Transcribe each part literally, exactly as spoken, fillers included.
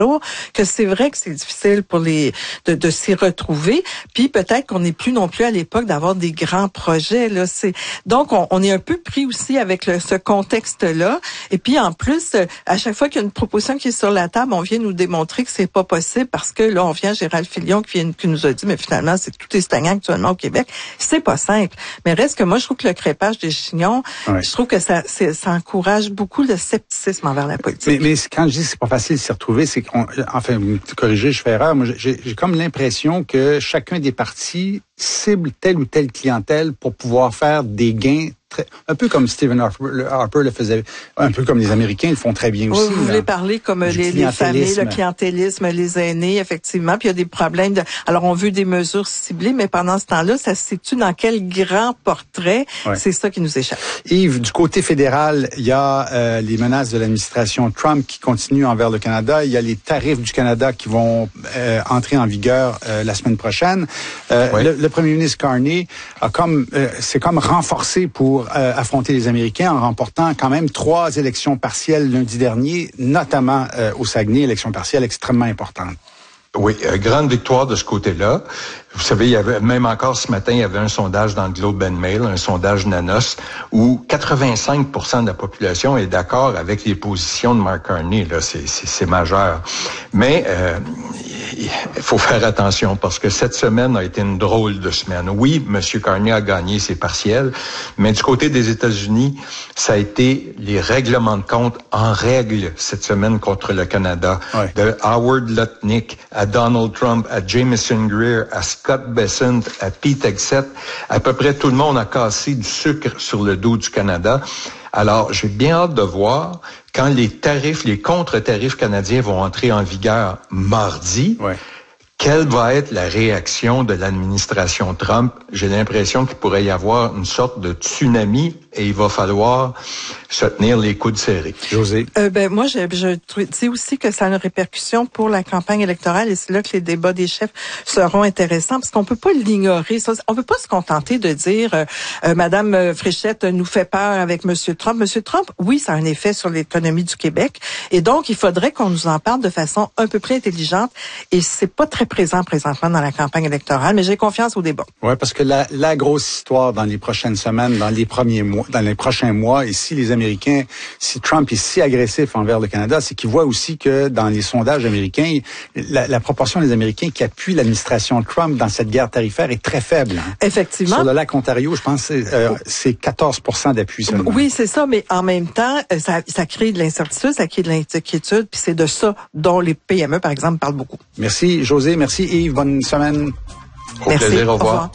que c'est vrai que c'est difficile pour les de, de s'y retrouver, puis peut-être qu'on n'est plus non plus à l'époque d'avoir des grands projets là. C'est donc on, on est un peu pris aussi avec le, ce contexte-là. Et puis en plus, à chaque fois qu'il y a une proposition qui est sur la table, on vient nous démontrer que c'est pas possible parce que là on vient Gérald Filion qui, vient, qui nous a dit mais finalement c'est tout est stagnant actuellement au Québec. C'est pas simple. Mais reste que moi je trouve que le crépage des chignons, ouais. je trouve que ça c'est, ça encourage beaucoup le scepticisme envers la politique. Mais, mais quand je dis que c'est pas facile de s'y retrouver, c'est qu'on, enfin, vous me corrigez, je fais erreur, moi j'ai, j'ai comme l'impression que chacun des partis cible telle ou telle clientèle pour pouvoir faire des gains, très, un peu comme Stephen Harper, Harper le faisait, un peu comme les Américains le font très bien aussi. Oui, vous voulez parler comme les, les familles, le clientélisme, les aînés, effectivement, puis il y a des problèmes de... Alors, on veut des mesures ciblées, mais pendant ce temps-là, ça se situe dans quel grand portrait? Ouais. C'est ça qui nous échappe. Yves, du côté fédéral, il y a euh, les menaces de l'administration Trump qui continuent envers le Canada. Il y a les tarifs du Canada qui vont euh, entrer en vigueur euh, la semaine prochaine. Euh, ouais. le, le premier ministre Carney a comme, euh, c'est comme renforcé pour euh, affronter les Américains en remportant quand même trois élections partielles lundi dernier, notamment euh, au Saguenay, élections partielles extrêmement importantes. Oui, euh, grande victoire de ce côté-là. Vous savez, il y avait même encore ce matin, il y avait un sondage dans le Globe and Mail, un sondage Nanos, où quatre-vingt-cinq pour cent de la population est d'accord avec les positions de Mark Carney. Là, c'est, c'est, c'est majeur. Mais euh, il faut faire attention parce que cette semaine a été une drôle de semaine. Oui, M. Carney a gagné ses partiels, mais du côté des États-Unis, ça a été les règlements de compte en règle cette semaine contre le Canada. Ouais. De Howard Lutnick à Donald Trump, à Jameson Greer, à Scott Bessent, à Pete Hegseth, à peu près tout le monde a cassé du sucre sur le dos du Canada. Alors, j'ai bien hâte de voir quand les tarifs, les contre-tarifs canadiens vont entrer en vigueur mardi. Ouais. Quelle va être la réaction de l'administration Trump? J'ai l'impression qu'il pourrait y avoir une sorte de tsunami et il va falloir se tenir les coudes serrés. Josée? Euh, ben, moi, je, je dis aussi que ça a une répercussion pour la campagne électorale et c'est là que les débats des chefs seront intéressants parce qu'on peut pas l'ignorer. Ça, on peut pas se contenter de dire euh, euh, Madame Fréchette nous fait peur avec Monsieur Trump. Monsieur Trump, oui, ça a un effet sur l'économie du Québec et donc il faudrait qu'on nous en parle de façon un peu plus intelligente et c'est pas très présent présentement dans la campagne électorale, mais j'ai confiance au débat. Oui, parce que la, la grosse histoire dans les prochaines semaines, dans les premiers mois, dans les prochains mois, et si les Américains, si Trump est si agressif envers le Canada, c'est qu'ils voient aussi que dans les sondages américains, la, la proportion des Américains qui appuient l'administration Trump dans cette guerre tarifaire est très faible. Hein. Effectivement. Sur le lac Ontario, je pense que euh, c'est quatorze pour cent d'appui seulement. Oui, c'est ça, mais en même temps, ça, ça crée de l'incertitude, ça crée de l'inquiétude, puis c'est de ça dont les P M E, par exemple, parlent beaucoup. Merci, Josée. Merci, Yves. Bonne semaine. Au Merci. plaisir. Au revoir. Au revoir.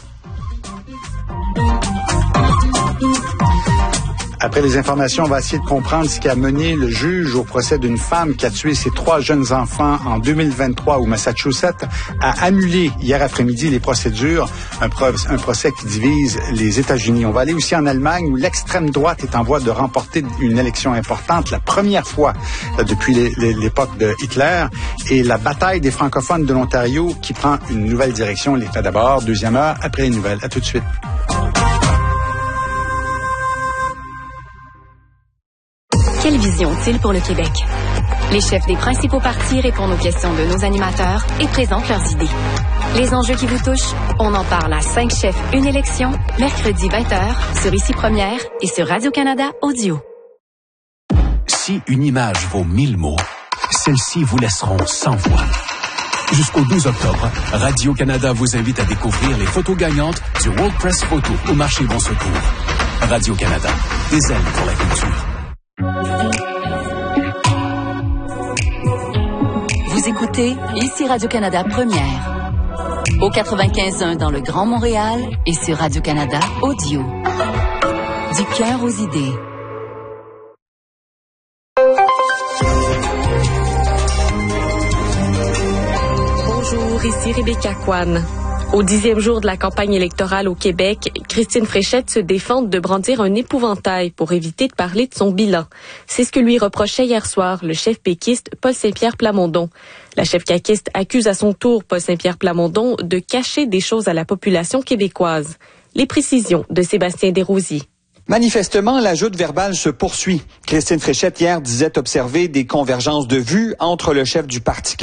Après les informations, on va essayer de comprendre ce qui a mené le juge au procès d'une femme qui a tué ses trois jeunes enfants en deux mille vingt-trois au Massachusetts a annulé hier après-midi les procédures, un, pro- un procès qui divise les États-Unis. On va aller aussi en Allemagne où l'extrême droite est en voie de remporter une élection importante, la première fois depuis les, les, l'époque de Hitler, et la bataille des francophones de l'Ontario qui prend une nouvelle direction. L'État d'abord, deuxième heure, après les nouvelles. À tout de suite. Quelle vision ont-ils pour le Québec? Les chefs des principaux partis répondent aux questions de nos animateurs et présentent leurs idées. Les enjeux qui vous touchent, on en parle à cinq chefs, une élection, mercredi vingt heures, sur Ici Première et sur Radio-Canada Audio. Si une image vaut mille mots, celles-ci vous laisseront sans voix. Jusqu'au douze octobre, Radio-Canada vous invite à découvrir les photos gagnantes du World Press Photo au marché Bon Secours. Radio-Canada, des ailes pour la culture. Vous écoutez Ici Radio-Canada Première. Au quatre-vingt-quinze point un dans le Grand Montréal et sur Radio-Canada Audio. Du cœur aux idées. Bonjour, ici Rebecca Kwan. Au dixième jour de la campagne électorale au Québec, Christine Fréchette se défend de brandir un épouvantail pour éviter de parler de son bilan. C'est ce que lui reprochait hier soir le chef péquiste Paul Saint-Pierre Plamondon. La chef caquiste accuse à son tour Paul Saint-Pierre Plamondon de cacher des choses à la population québécoise. Les précisions de Sébastien Desrosiers. Manifestement, la joute verbale se poursuit. Christine Fréchette hier disait observer des convergences de vues entre le chef du Parti